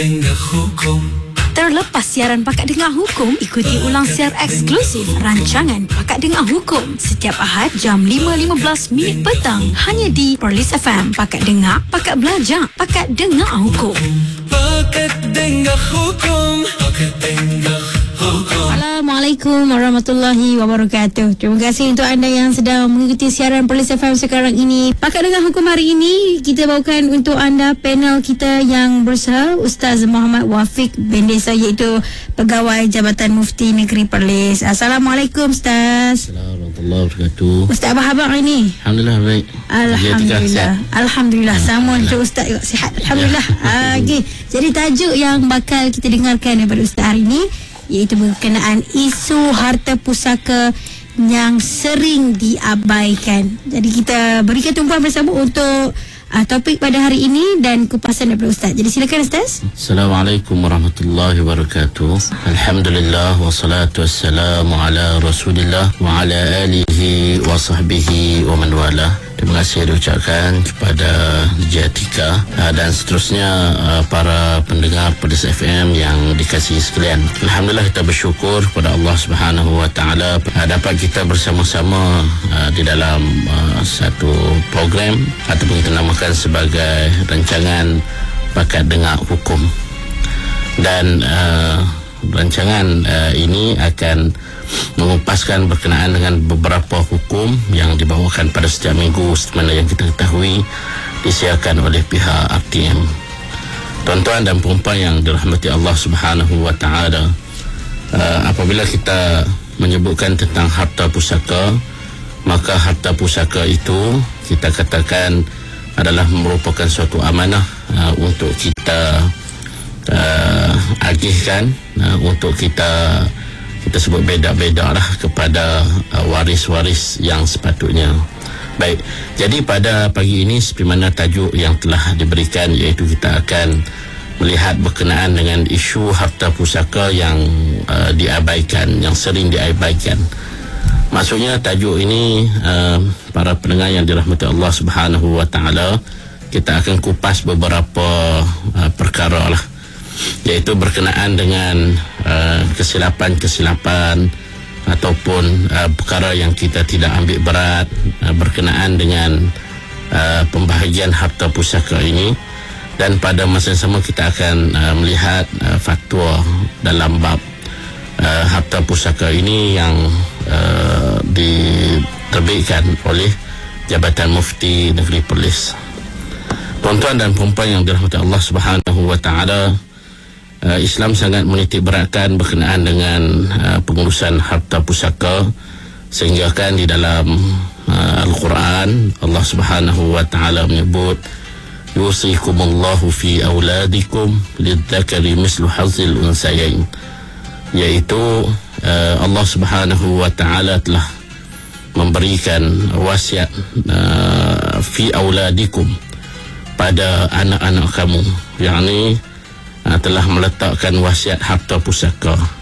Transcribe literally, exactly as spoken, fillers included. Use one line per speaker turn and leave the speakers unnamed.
Dengar hukum.
Terlepas siaran Pakat Dengar Hukum, ikuti ulang siar eksklusif rancangan Pakat Dengar Hukum setiap Ahad jam lima lima belas minit petang hanya di Perlis F M. Pakat Dengar, Pakat Belajar, Pakat Dengar Hukum.
Pakat Dengar Hukum. Pakat Dengar Hukum.
Assalamualaikum warahmatullahi wabarakatuh. Terima kasih untuk anda yang sedang mengikuti siaran Perlis F M sekarang ini. Pakat Dengar Hukum hari ini kita bawakan untuk anda panel kita yang bersama Ustaz Muhammad Wafiq bin Desa, iaitu Pegawai Jabatan Mufti Negeri Perlis. Assalamualaikum Ustaz.
Assalamualaikum warahmatullahi wabarakatuh.
Ustaz apa khabar hari ini?
Alhamdulillah baik.
Alhamdulillah. Alhamdulillah. Sama untuk Ustaz juga sihat. Alhamdulillah. Ah, okay. Jadi tajuk yang bakal kita dengarkan daripada Ustaz hari ini iaitu berkenaan isu harta pusaka yang sering diabaikan. Jadi kita berikan tumpuan bersama untuk uh, topik pada hari ini dan kupasan daripada Ustaz. Jadi silakan Ustaz.
Assalamualaikum warahmatullahi wabarakatuh. Alhamdulillah wassalatu wassalamu ala Rasulillah wa ala alihi wa sahbihi wa man wala. Terima kasih diucapkan kepada D J Atika uh, dan seterusnya uh, para pendengar Perlis F M yang dikasihi sekalian. Alhamdulillah kita bersyukur kepada Allah Subhanahu wa taala uh, dapat kita bersama-sama uh, di dalam uh, satu program ataupun kita namakan sebagai rancangan Pakat Dengar Hukum. Dan uh, rancangan uh, ini akan mengupaskan berkenaan dengan beberapa hukum yang dibawakan pada setiap minggu seperti yang kita ketahui disiarkan oleh pihak R T M. Tuan-tuan dan puan-puan yang dirahmati Allah Subhanahu wa taala, uh, apabila kita menyebutkan tentang harta pusaka, maka harta pusaka itu kita katakan adalah merupakan suatu amanah uh, untuk kita uh, agihkan, uh, untuk kita kita sebut beda-beda lah kepada uh, waris-waris yang sepatutnya. Baik, jadi pada pagi ini seperti mana tajuk yang telah diberikan, iaitu kita akan melihat berkenaan dengan isu harta pusaka yang uh, diabaikan, yang sering diabaikan. Maksudnya tajuk ini uh, para pendengar yang dirahmati Allah Subhanahu wa taala, kita akan kupas beberapa uh, perkara lah, iaitu berkenaan dengan uh, kesilapan-kesilapan ataupun uh, perkara yang kita tidak ambil berat uh, berkenaan dengan uh, pembahagian harta pusaka ini. Dan pada masa yang sama kita akan uh, melihat uh, fatwa dalam bab uh, harta pusaka ini yang uh, diterbitkan oleh Jabatan Mufti Negeri Perlis. Tuan-tuan dan puan-puan yang dirahmati Allah Subhanahu wa taala, Uh, Islam sangat menitik beratkan berkenaan dengan uh, pengurusan harta pusaka, sehingga kan di dalam uh, Al-Quran Allah Subhanahu wa taala menyebut yusikumullahu fi auladikum lidzakari mislu hazzil unsayain, iaitu uh, Allah Subhanahu wa taala telah memberikan wasiat uh, fi auladikum pada anak-anak kamu, yakni Uh, telah meletakkan wasiat harta pusaka